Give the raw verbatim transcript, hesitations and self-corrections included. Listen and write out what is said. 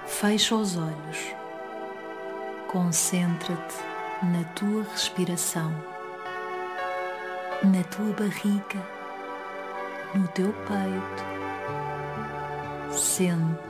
Fecha os olhos, concentra-te na tua respiração, na tua barriga, no teu peito. Sente